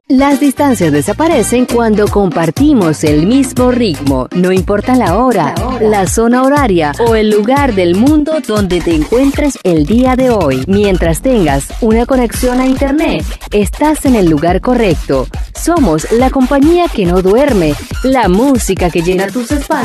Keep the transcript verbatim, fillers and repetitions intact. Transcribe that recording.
Las distancias desaparecen cuando compartimos el mismo ritmo, no importa la hora, la hora, la zona horaria o el lugar del mundo donde te encuentres el día de hoy. Mientras tengas una conexión a internet, estás en el lugar correcto. Somos la compañía que no duerme, la música que llena tus espacios.